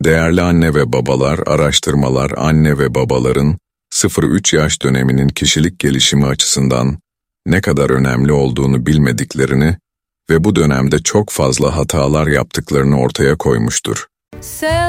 Değerli anne ve babalar, araştırmalar anne ve babaların 0-3 yaş döneminin kişilik gelişimi açısından ne kadar önemli olduğunu bilmediklerini ve bu dönemde çok fazla hatalar yaptıklarını ortaya koymuştur.